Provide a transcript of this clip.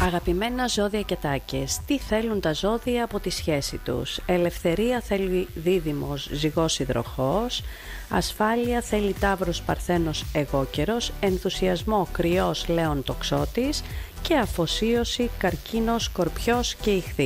Αγαπημένα ζώδια και τάκες, τι θέλουν τα ζώδια από τη σχέση τους? Ελευθερία θέλει δίδυμος ζυγός υδροχόος, ασφάλεια θέλει ταύρος παρθένος εγώκερος, ενθουσιασμό κρυός λέων τοξότης και αφοσίωση καρκίνος σκορπιός και ιχθύς.